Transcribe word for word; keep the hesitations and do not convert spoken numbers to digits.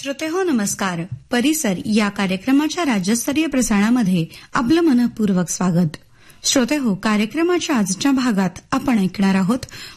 श्रोतेहो नमस्कार. परिसर या कार्यक्रमाच्या राज्यस्तरीय प्रसारणामध्ये आपलं मनःपूर्वक स्वागत. श्रोतेहो, कार्यक्रमाच्या आजच्या भागात आपण ऐकणार आहोत